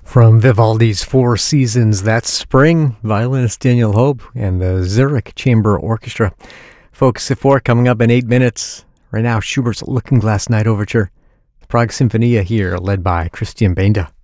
From Vivaldi's Four Seasons, that's Spring, violinist Daniel Hope and the Zurich Chamber Orchestra. Focus at 4 coming up in 8 minutes. Right now, Schubert's Looking Glass Night Overture. The Prague Sinfonia here, led by Christian Benda.